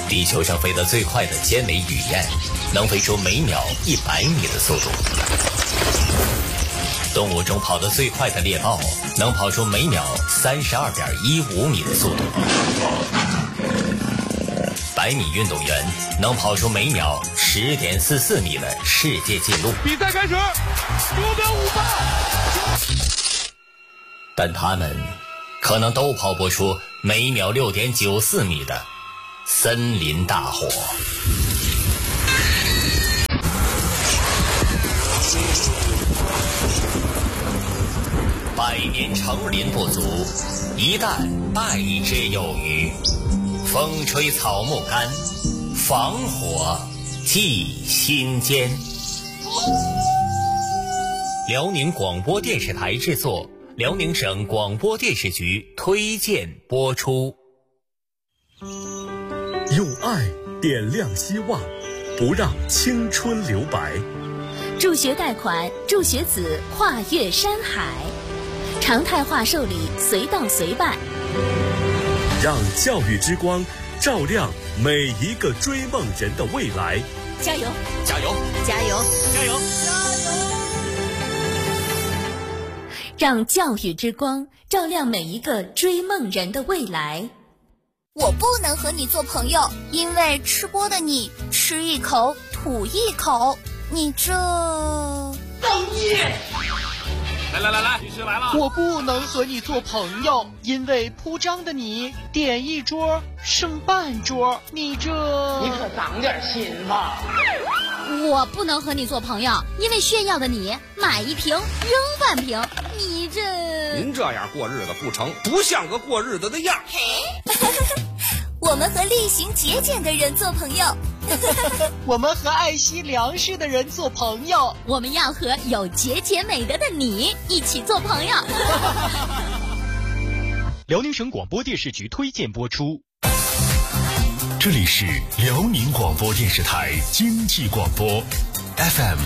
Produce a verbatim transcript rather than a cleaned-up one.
地球上飞得最快的尖尾雨燕，能飞出每秒一百米的速度。动物中跑得最快的猎豹，能跑出每秒三十二点一五米的速度。百米运动员能跑出每秒十点四四米的世界纪录。 比赛开始，九点五八。 但他们可能都跑不出每秒六点九四米的森林大火。百年成林不足，一旦败之有余。风吹草木干，防火记心间。辽宁广播电视台制作，辽宁省广播电视局推荐播出。 用爱点亮希望，不让青春留白。 助学贷款，助学子跨越山海，常态化受理，随到随办。 让教育之光照亮每一个追梦人的未来。 加油！ 加油！ 加油！ 加油！ 让教育之光照亮每一个追梦人的未来。 我不能和你做朋友，因为吃播的你吃一口吐一口，你这造孽！ 来来来来，律师来了。 我不能和你做朋友，因为铺张的你点一桌剩半桌，你这你可长点心吧。 我不能和你做朋友，因为炫耀的你买一瓶扔半瓶，你这您这样过日子不成，不像个过日子的样。 我们和厉行节俭的人做朋友。 我们和爱惜粮食的人做朋友， 我们要和有节俭美德的你一起做朋友。 辽宁省广播电视局推荐播出。 这里是辽宁广播电视台经济广播 F M